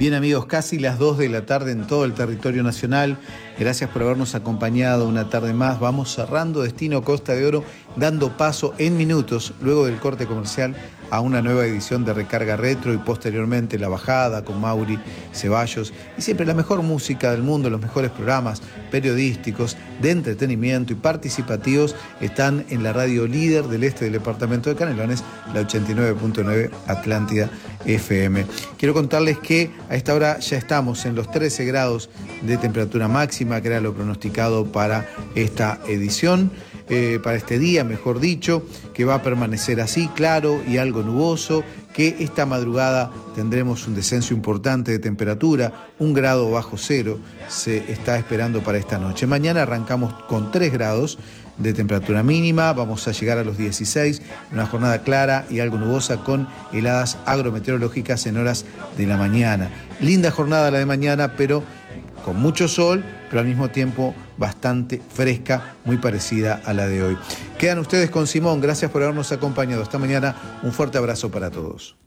Bien amigos, casi las 2 de la tarde en todo el territorio nacional. Gracias por habernos acompañado una tarde más. Vamos cerrando Destino Costa de Oro, dando paso en minutos, luego del corte comercial, a una nueva edición de Recarga Retro y posteriormente La Bajada con Mauri Ceballos. Y siempre la mejor música del mundo, los mejores programas periodísticos, de entretenimiento y participativos están en la radio líder del este del departamento de Canelones, la 89.9 Atlántida FM. Quiero contarles que a esta hora ya estamos en los 13 grados de temperatura máxima, que era lo pronosticado para esta edición, para este día, mejor dicho, que va a permanecer así, claro y algo nuboso, que esta madrugada tendremos un descenso importante de temperatura, 1 grado bajo cero se está esperando para esta noche. Mañana arrancamos con 3 grados de temperatura mínima, vamos a llegar a los 16, una jornada clara y algo nubosa con heladas agrometeorológicas en horas de la mañana. Linda jornada la de mañana, pero con mucho sol, pero al mismo tiempo bastante fresca, muy parecida a la de hoy. Quedan ustedes con Simón, gracias por habernos acompañado. Hasta mañana, un fuerte abrazo para todos.